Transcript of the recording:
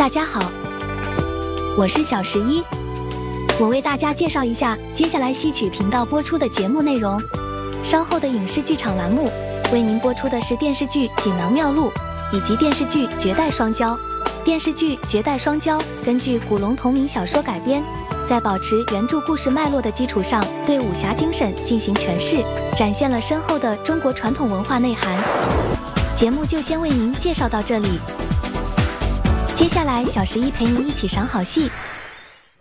大家好，我是小11，我为大家介绍一下接下来戏曲频道播出的节目内容。稍后的影视剧场栏目为您播出的是电视剧《锦囊妙录》以及电视剧《绝代双骄》。电视剧《绝代双骄》根据古龙同名小说改编，在保持原著故事脉络的基础上，对武侠精神进行诠释，展现了深厚的中国传统文化内涵。节目就先为您介绍到这里，接下来小11陪您一起赏好戏。